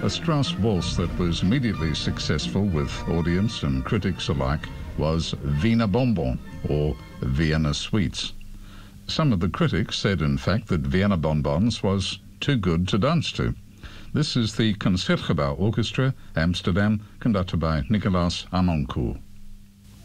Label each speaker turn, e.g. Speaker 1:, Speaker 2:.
Speaker 1: A Strauss waltz that was immediately successful with audience and critics alike was Wiener Bonbon, or Vienna Sweets. Some of the critics said, in fact, that Vienna Bonbons was too good to dance to. This is the Concertgebouw Orchestra, Amsterdam, conducted by Nicolaas Amancourt.